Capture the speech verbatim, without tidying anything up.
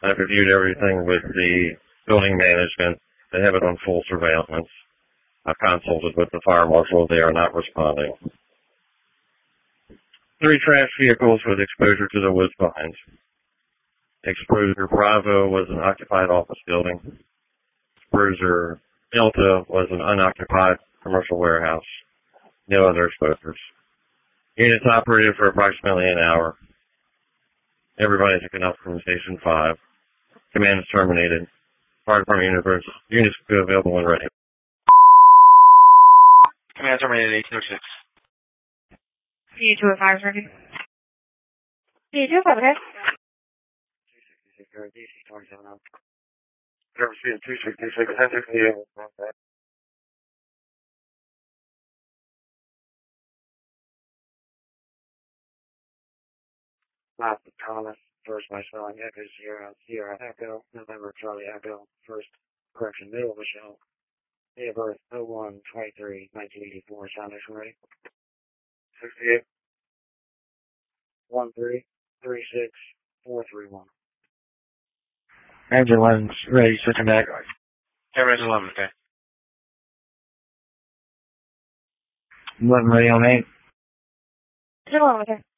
I've reviewed everything with the building management. They have it on full surveillance. I've consulted with the fire marshal. They are not responding. Three trash vehicles with exposure to the wood vines. Exposure Bravo was an occupied office building. Exposure Delta was an unoccupied commercial warehouse. No other exposures. Units operated for approximately an hour. Everybody taken up from Station five. Command is terminated. Fire Department universe, units will be available when ready. Command terminated eighteen oh six. D two oh five is ready. D two oh five, okay? two sixty-six, D C twenty-seven up. Service speed two sixty-six, ten sixty-eight. Not Thomas, first by spelling Echo Sierra, Sierra Echo, November Charlie Echo, first correction, middle Michelle. Date of birth oh one twenty-three nineteen eighty-four, sound ready. sixty-eight, one three, three six, four three one. Engine eleven's ready, switching back. Everybody's eleven, okay. eleven ready on eight. eleven, okay.